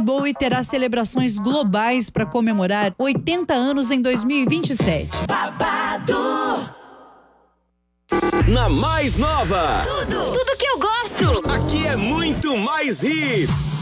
Bowie terá celebrações globais para comemorar 80 anos em 2027. Babado. Na mais nova. Tudo que eu gosto. Aqui é muito mais hits.